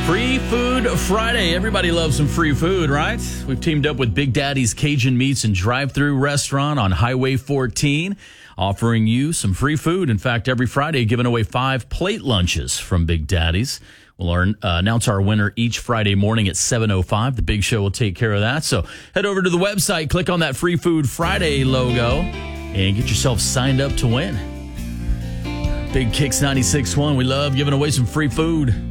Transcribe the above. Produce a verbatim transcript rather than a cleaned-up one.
Free Food Friday. Everybody loves some free food, right? We've teamed up with Big Daddy's Cajun Meats and Drive-Thru Restaurant on Highway fourteen, offering you some free food. In fact, every Friday, giving away five plate lunches from Big Daddy's. We'll earn, uh, announce our winner each Friday morning at seven oh five. The Big Show will take care of that. So head over to the website, click on that Free Food Friday logo, and get yourself signed up to win. Big Kicks ninety-six point one. We love giving away some free food.